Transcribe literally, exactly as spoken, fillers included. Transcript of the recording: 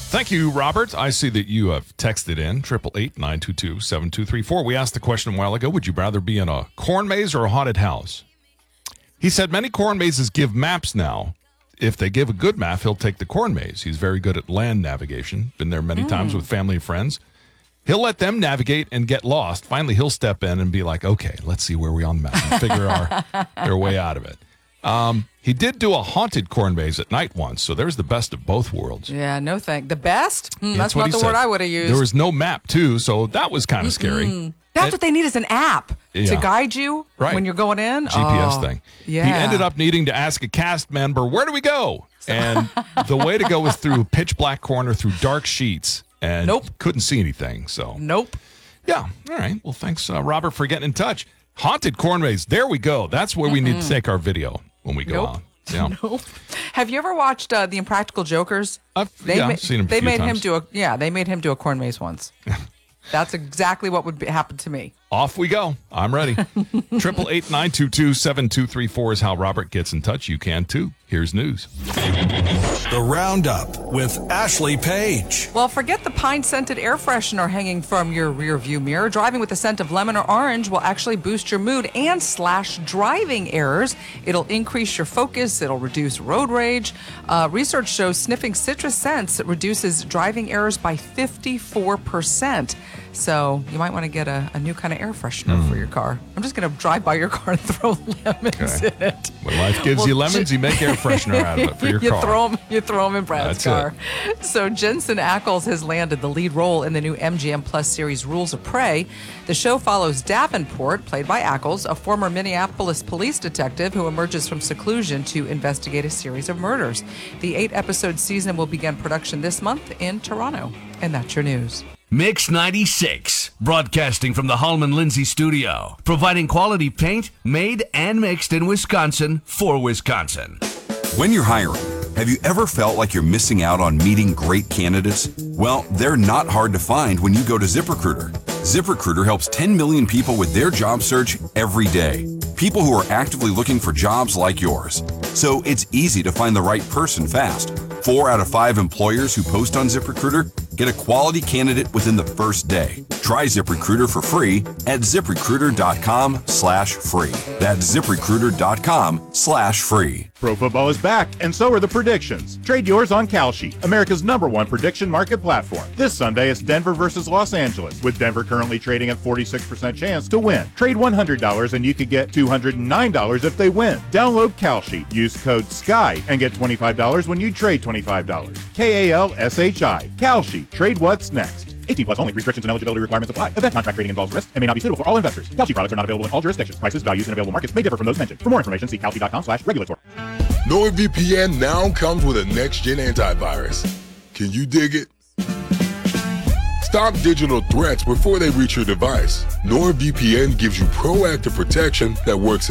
Thank you, Robert. I see that you have texted in, eight eight eight, nine two two, seven two three four. We asked the question a while ago, would you rather be in a corn maze or a haunted house? He said many corn mazes give maps now. If they give a good map, he'll take the corn maze. He's very good at land navigation. Been there many mm. times with family and friends. He'll let them navigate and get lost. Finally, he'll step in and be like, okay, let's see where we're on the map and figure our, their way out of it. Um, he did do a haunted corn maze at night once, so there's the best of both worlds. Yeah, no thank. The best? Mm, yeah, that's, that's not the said. word I would have used. There was no map, too, so that was kind of scary. Mm-mm. That's it, what they need is an app yeah. to guide you right. when you're going in. G P S oh, thing. Yeah. He ended up needing to ask a cast member, where do we go? And the way to go was through pitch black corner, through dark sheets, and nope. couldn't see anything. So Nope. Yeah. All right. Well, thanks, uh, Robert, for getting in touch. Haunted corn maze. There we go. That's where we Mm-mm. need to take our video when we go nope. out. Yeah. Nope. Have you ever watched uh, The Impractical Jokers? I've they yeah, ma- seen him. A they few made times. him do a yeah. They made him do a corn maze once. That's exactly what would be, happen to me. Off we go. I'm ready. Triple eight nine two two seven two three four is how Robert gets in touch. You can too. Here's news. The Roundup with Ashley Page. Well, forget the pine-scented air freshener hanging from your rear-view mirror. Driving with the scent of lemon or orange will actually boost your mood and slash driving errors. It'll increase your focus. It'll reduce road rage. Uh, research shows sniffing citrus scents reduces driving errors by fifty-four percent. So you might want to get a, a new kind of air freshener mm. for your car. I'm just going to drive by your car and throw lemons okay. in it. When life gives well, you lemons, you make air freshener out of it for your you car. Throw them, you throw them in Brad's That's car. It. So Jensen Ackles has landed the lead role in the new M G M Plus series Rules of Prey. The show follows Davenport, played by Ackles, a former Minneapolis police detective who emerges from seclusion to investigate a series of murders. The eight-episode season will begin production this month in Toronto. And that's your news. Mix ninety-six, broadcasting from the Hallman Lindsay studio, providing quality paint made and mixed in Wisconsin for Wisconsin. When you're hiring, have you ever felt like you're missing out on meeting great candidates? Well, they're not hard to find when you go to ZipRecruiter. ZipRecruiter helps ten million people with their job search every day. People who are actively looking for jobs like yours. So it's easy to find the right person fast. Four out of five employers who post on ZipRecruiter get a quality candidate within the first day. Try ZipRecruiter for free at ZipRecruiter.com slash free. That's ZipRecruiter.com slash free. Pro football is back, and so are the predictions. Trade yours on Kalshi, America's number one prediction market platform. This Sunday, it's Denver versus Los Angeles, with Denver currently trading at forty-six percent chance to win. Trade one hundred dollars and you could get two hundred nine dollars if they win. Download Kalshi, use code SKY, and get twenty-five dollars when you trade twenty-five dollars. K A L S H I. Kalshi. Trade what's next. eighteen plus only. Restrictions and eligibility requirements apply. Event contract trading involves risk and may not be suitable for all investors. Kalshi products are not available in all jurisdictions. Prices, values, and available markets may differ from those mentioned. For more information, see kalshi.com slash regulatory. NordVPN now comes with a next-gen antivirus. Can you dig it? Stop digital threats before they reach your device. NordVPN gives you proactive protection that works